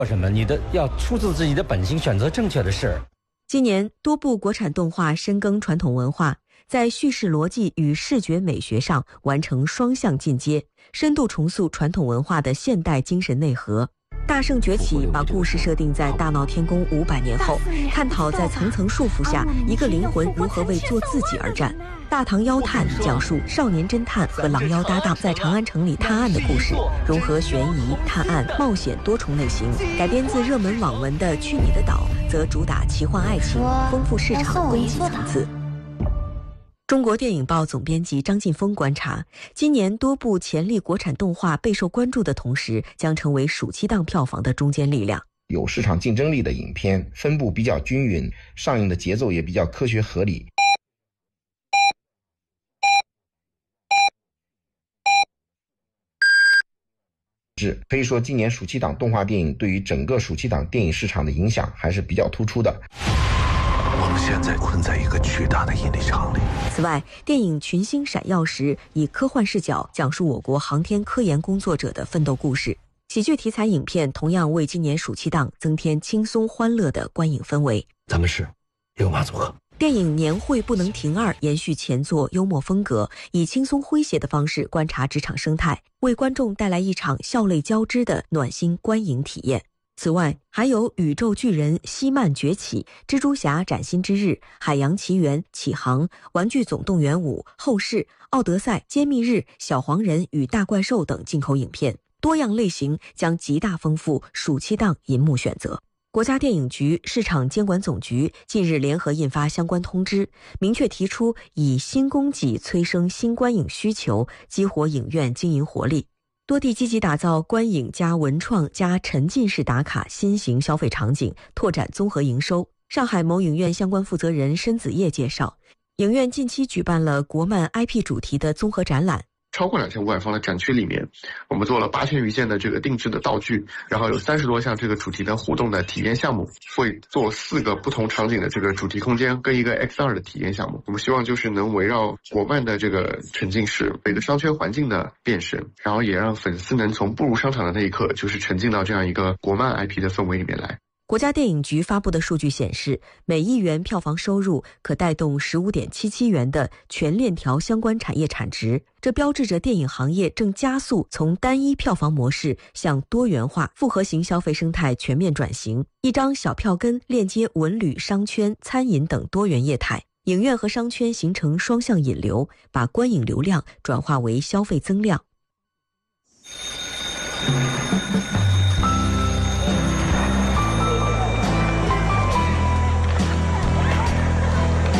什么？你要出自自己的本心，选择正确的事。 今年多部国产动画深耕传统文化，在叙事逻辑与视觉美学上完成双向进阶，深度重塑传统文化的现代精神内核。大圣崛起把故事设定在大闹天宫500年后，探讨在层层束缚下一个灵魂如何为做自己而战。大唐妖探讲述少年侦探和狼妖搭档在长安城里探案的故事，融合悬疑、探案、冒险多重类型。改编自热门网文的《去你的岛》则主打奇幻爱情，丰富市场供给层次。中国电影报总编辑张晋峰观察，今年多部潜力国产动画备受关注的同时，将成为暑期档票房的中坚力量。 有市场竞争力的影片分布比较均匀，上映的节奏也比较科学合理。可以说今年暑期档动画电影对于整个暑期档电影市场的影响还是比较突出的。 我们现在困在一个巨大的引力场里。 此外，电影《群星闪耀时》以科幻视角讲述我国航天科研工作者的奋斗故事。喜剧题材影片同样为今年暑期档增添轻松欢乐的观影氛围。 咱们是六马组合。 电影《年会不能停2》延续前作幽默风格，以轻松诙谐的方式观察职场生态，为观众带来一场笑泪交织的暖心观影体验。此外，还有宇宙巨人希曼崛起、蜘蛛侠崭新之日、海洋奇缘启航、玩具总动员5、后世、奥德赛、揭秘日、小黄人与大怪兽等进口影片，多样类型将极大丰富暑期档银幕选择。国家电影局市场监管总局近日联合印发相关通知，明确提出以新供给催生新观影需求，激活影院经营活力。多地积极打造观影加文创加沉浸式打卡新型消费场景，拓展综合营收。上海某影院相关负责人申子叶介绍，影院近期举办了国漫 IP 主题的综合展览。 超过2500方的展区里面，我们做了8000余件的这个定制的道具，然后有30多项这个主题的互动的体验项目，会做4个不同场景的这个主题空间跟一个 XR 的体验项目。我们希望就是能围绕国漫的这个沉浸式每个商圈环境的变身，然后也让粉丝能从步入商场的那一刻就是沉浸到这样一个国漫 IP 的氛围里面来。 国家电影局发布的数据显示，每亿元票房收入可带动15.77元的全链条相关产业产值，这标志着电影行业正加速从单一票房模式向多元化复合型消费生态全面转型。一张小票根链接文旅、商圈、餐饮等多元业态，影院和商圈形成双向引流，把观影流量转化为消费增量。